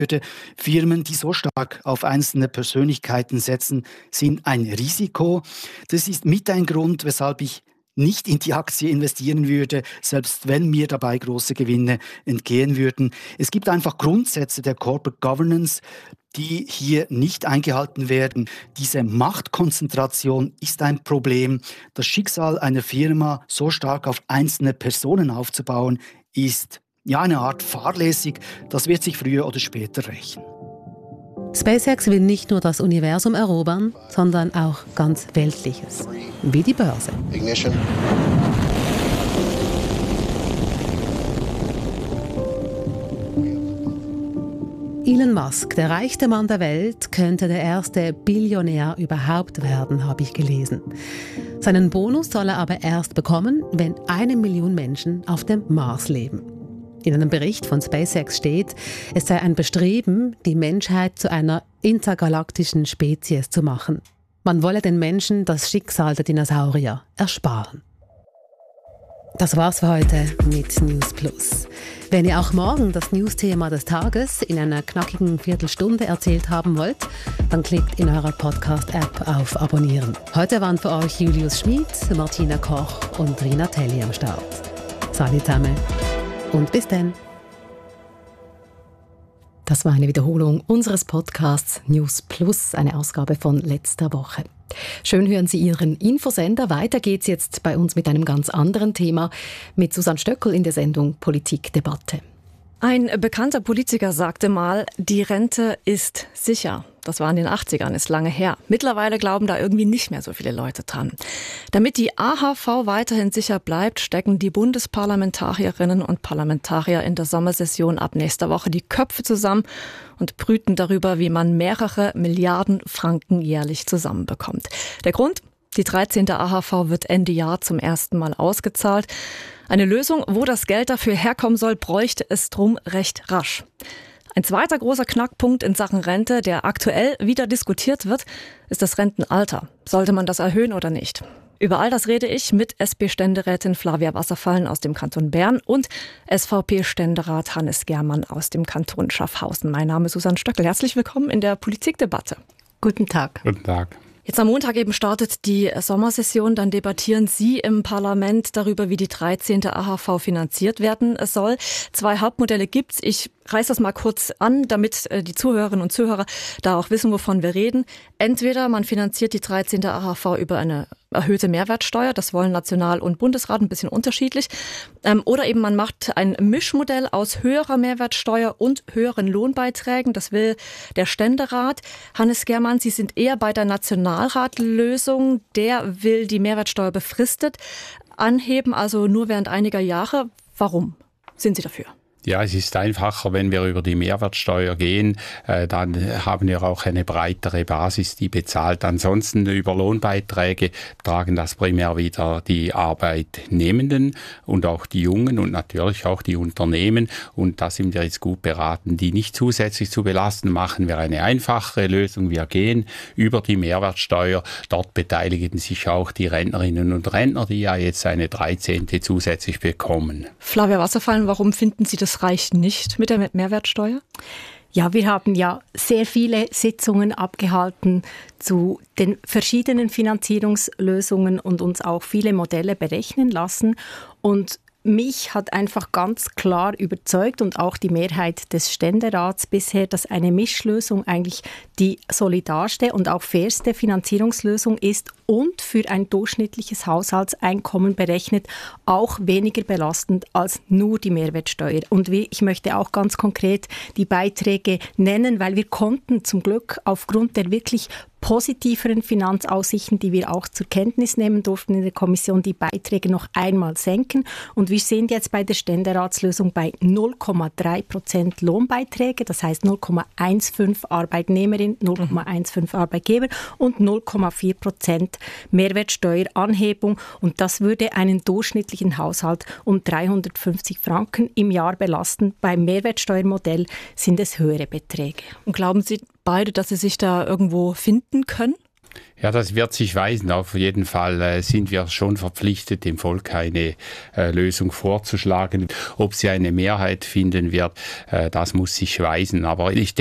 Firmen, die so stark auf einzelne Persönlichkeiten setzen, sind ein Risiko. Das ist mit ein Grund, weshalb ich nicht in die Aktie investieren würde, selbst wenn mir dabei große Gewinne entgehen würden. Es gibt einfach Grundsätze der Corporate Governance, die hier nicht eingehalten werden. Diese Machtkonzentration ist ein Problem. Das Schicksal einer Firma so stark auf einzelne Personen aufzubauen, ist eine Art fahrlässig. Das wird sich früher oder später rächen. SpaceX will nicht nur das Universum erobern, sondern auch ganz Weltliches, wie die Börse. Ignition. Elon Musk, der reichste Mann der Welt, könnte der erste Billionär überhaupt werden, habe ich gelesen. Seinen Bonus soll er aber erst bekommen, wenn 1 Million Menschen auf dem Mars leben. In einem Bericht von SpaceX steht, es sei ein Bestreben, die Menschheit zu einer intergalaktischen Spezies zu machen. Man wolle den Menschen das Schicksal der Dinosaurier ersparen. Das war's für heute mit News Plus. Wenn ihr auch morgen das News-Thema des Tages in einer knackigen Viertelstunde erzählt haben wollt, dann klickt in eurer Podcast-App auf Abonnieren. Heute waren für euch Julius Schmid, Martina Koch und Rina Telli am Start. Salut zusammen und bis dann. Das war eine Wiederholung unseres Podcasts News Plus, eine Ausgabe von letzter Woche. Schön hören Sie Ihren Infosender. Weiter geht's jetzt bei uns mit einem ganz anderen Thema, mit Susanne Stöckel in der Sendung Politikdebatte. Ein bekannter Politiker sagte mal, die Rente ist sicher. Das war in den 80ern, ist lange her. Mittlerweile glauben da irgendwie nicht mehr so viele Leute dran. Damit die AHV weiterhin sicher bleibt, stecken die Bundesparlamentarierinnen und Parlamentarier in der Sommersession ab nächster Woche die Köpfe zusammen und brüten darüber, wie man mehrere Milliarden Franken jährlich zusammenbekommt. Der Grund? Die 13. AHV wird Ende Jahr zum ersten Mal ausgezahlt. Eine Lösung, wo das Geld dafür herkommen soll, bräuchte es drum recht rasch. Ein zweiter großer Knackpunkt in Sachen Rente, der aktuell wieder diskutiert wird, ist das Rentenalter. Sollte man das erhöhen oder nicht? Über all das rede ich mit SP-Ständerätin Flavia Wasserfallen aus dem Kanton Bern und SVP-Ständerat Hannes Germann aus dem Kanton Schaffhausen. Mein Name ist Susanne Stöckel. Herzlich willkommen in der Politikdebatte. Guten Tag. Guten Tag. Jetzt am Montag eben startet die Sommersession, dann debattieren Sie im Parlament darüber, wie die 13. AHV finanziert werden soll. 2 Hauptmodelle gibt's. Ich reiße das mal kurz an, damit die Zuhörerinnen und Zuhörer da auch wissen, wovon wir reden. Entweder man finanziert die 13. AHV über eine erhöhte Mehrwertsteuer, das wollen National- und Bundesrat ein bisschen unterschiedlich, oder eben man macht ein Mischmodell aus höherer Mehrwertsteuer und höheren Lohnbeiträgen, das will der Ständerat. Hannes Germann, Sie sind eher bei der Nationalratlösung, der will die Mehrwertsteuer befristet anheben, also nur während einiger Jahre. Warum sind Sie dafür? Ja, es ist einfacher, wenn wir über die Mehrwertsteuer gehen, dann haben wir auch eine breitere Basis, die bezahlt. Ansonsten über Lohnbeiträge tragen das primär wieder die Arbeitnehmenden und auch die Jungen und natürlich auch die Unternehmen. Und da sind wir jetzt gut beraten, die nicht zusätzlich zu belasten. Machen wir eine einfachere Lösung. Wir gehen über die Mehrwertsteuer. Dort beteiligen sich auch die Rentnerinnen und Rentner, die ja jetzt eine 13. zusätzlich bekommen. Flavia Wasserfallen, warum finden Sie das reicht nicht mit der Mehrwertsteuer? Ja, wir haben ja sehr viele Sitzungen abgehalten zu den verschiedenen Finanzierungslösungen und uns auch viele Modelle berechnen lassen. Und mich hat einfach ganz klar überzeugt und auch die Mehrheit des Ständerats bisher, dass eine Mischlösung eigentlich die solidarste und auch fairste Finanzierungslösung ist und für ein durchschnittliches Haushaltseinkommen berechnet auch weniger belastend als nur die Mehrwertsteuer. Und ich möchte auch ganz konkret die Beiträge nennen, weil wir konnten zum Glück aufgrund der wirklich positiveren Finanzaussichten, die wir auch zur Kenntnis nehmen durften in der Kommission, die Beiträge noch einmal senken. Und wir sind jetzt bei der Ständeratslösung bei 0,3% Lohnbeiträge, das heißt 0,15 Arbeitnehmerin, 0,15 Arbeitgeber und 0,4% Mehrwertsteueranhebung. Und das würde einen durchschnittlichen Haushalt um 350 Franken im Jahr belasten. Beim Mehrwertsteuermodell sind es höhere Beträge. Und glauben Sie beide, dass Sie sich da irgendwo finden können? Ja, das wird sich weisen. Auf jeden Fall sind wir schon verpflichtet, dem Volk eine Lösung vorzuschlagen. Ob sie eine Mehrheit finden wird, das muss sich weisen. Aber ich